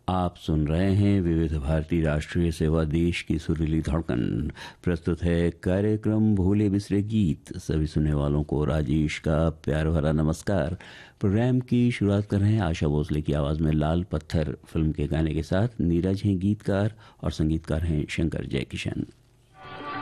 आप सुन रहे हैं विविध भारती राष्ट्रीय सेवा, देश की सुरीली धड़कन। प्रस्तुत है कार्यक्रम भूले बिसरे गीत। सभी सुनने वालों को राजेश का प्यार भरा नमस्कार। प्रोग्राम की शुरुआत कर रहे हैं आशा भोसले की आवाज में लाल पत्थर फिल्म के गाने के साथ। नीरज हैं गीतकार और संगीतकार हैं शंकर जयकिशन।